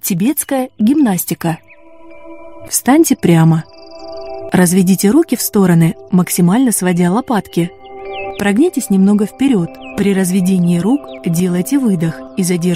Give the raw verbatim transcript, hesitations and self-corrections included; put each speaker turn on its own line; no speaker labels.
Тибетская гимнастика. Встаньте прямо. Разведите руки в стороны, максимально сводя лопатки. Прогнитесь немного вперед. При разведении рук делайте выдох и задерживайте